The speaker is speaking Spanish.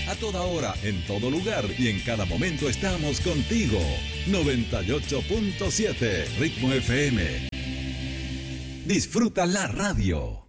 A toda hora, en todo lugar y en cada momento estamos contigo. 98.7 Ritmo FM. Disfruta la radio.